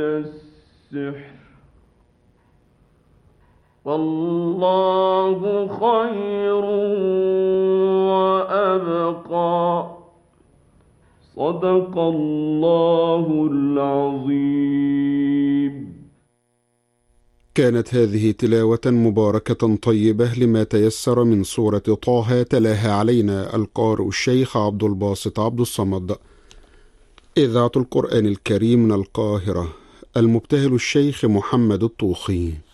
من السحر والله خير وأبقى. صدق الله العظيم. كانت هذه تلاوة مباركة طيبة لما تيسر من سورة طه، تلاها علينا القارئ الشيخ عبد الباسط عبد الصمد. إذاعة القرآن الكريم من القاهرة، المبتهل الشيخ محمد الطوخي.